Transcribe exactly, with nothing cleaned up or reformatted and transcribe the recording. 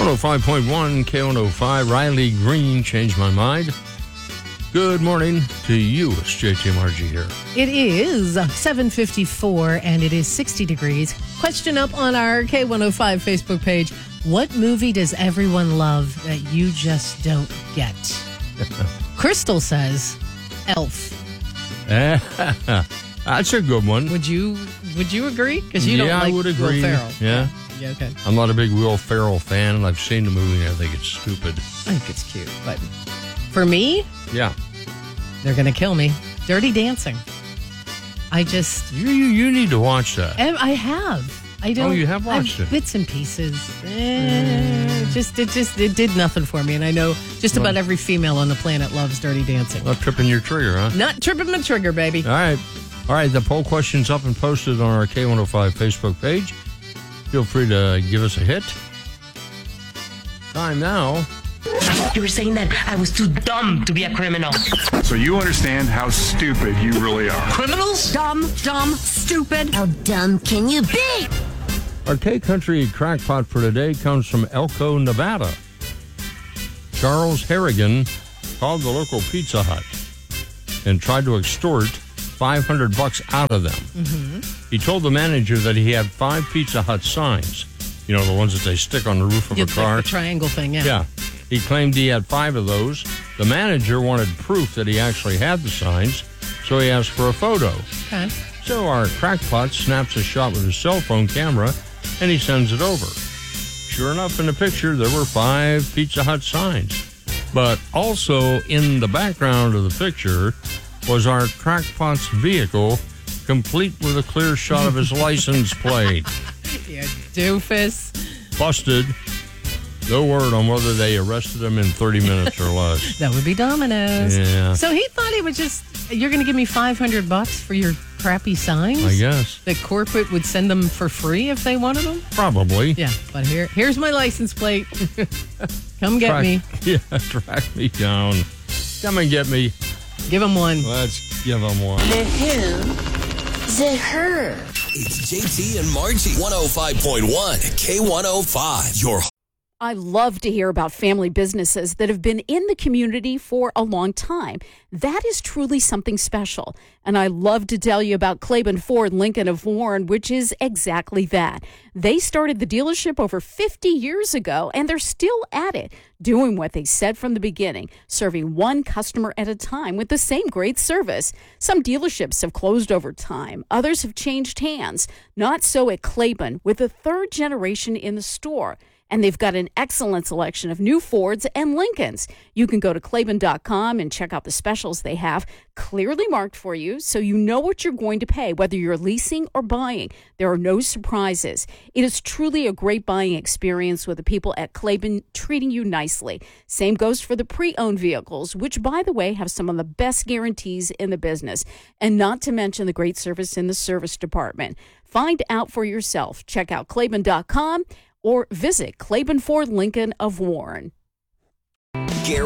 one oh five point one K one oh five, Riley Green, Changed My Mind. Good morning to you. It's J T M R G here. It is seven fifty-four and it is sixty degrees. Question up on our K one oh five Facebook page. What movie does everyone love that you just don't get? Crystal says Elf. That's a good one. Would you would you agree? Because you yeah, don't like I would agree. Will Ferrell. Yeah. Yeah, okay. I'm not a big Will Ferrell fan, and I've seen the movie, and I think it's stupid. I think it's cute, but for me, yeah, they're going to kill me. Dirty Dancing. I just... You, you you need to watch that. I have. I don't... Oh, you have watched I've, it? Bits and pieces. Eh, mm. Just It just it did nothing for me, and I know just about every female on the planet loves Dirty Dancing. Not tripping your trigger, huh? Not tripping my trigger, baby. All right. All right, the poll question's up and posted on our K one oh five Facebook page. Feel free to give us a hit. Time now. You were saying that I was too dumb to be a criminal. So you understand how stupid you really are. Criminals? Dumb, dumb, stupid. How dumb can you be? Our K-Country crackpot for today comes from Elko, Nevada. Charles Harrigan called the local Pizza Hut and tried to extort five hundred bucks out of them. Mm-hmm. He told the manager that he had five Pizza Hut signs. You know, the ones that they stick on the roof of It's a car. Like the triangle thing, yeah. Yeah. He claimed he had five of those. The manager wanted proof that he actually had the signs, so he asked for a photo. Okay. So our crackpot snaps a shot with his cell phone camera, and he sends it over. Sure enough, in the picture, there were five Pizza Hut signs. But also in the background of the picture was our crackpot's vehicle, complete with a clear shot of his license plate. You doofus. Busted. No word on whether they arrested him in thirty minutes or less. That would be Domino's. Yeah. So he thought he would just, you're going to give me five hundred bucks for your crappy signs? I guess. That corporate would send them for free if they wanted them? Probably. Yeah, but here, here's my license plate. Come get track, me. Yeah, track me down. Come and get me. Give him one. Let's give him one. The who, the her. It's J T and Margie. one oh five point one K one oh five. Your I love to hear about family businesses that have been in the community for a long time. That is truly something special. And I love to tell you about Claiborne Ford Lincoln of Warren, which is exactly that. They started the dealership over fifty years ago, and they're still at it, doing what they said from the beginning, serving one customer at a time with the same great service. Some dealerships have closed over time. Others have changed hands. Not so at Claiborne, with the third generation in the store. And they've got an excellent selection of new Fords and Lincolns. You can go to Claiborne dot com and check out the specials they have, clearly marked for you, so you know what you're going to pay, whether you're leasing or buying. There are no surprises. It is truly a great buying experience with the people at Claiborne treating you nicely. Same goes for the pre-owned vehicles, which, by the way, have some of the best guarantees in the business. And not to mention the great service in the service department. Find out for yourself. Check out Claiborne dot com. or visit Claiborne Ford Lincoln of Warren.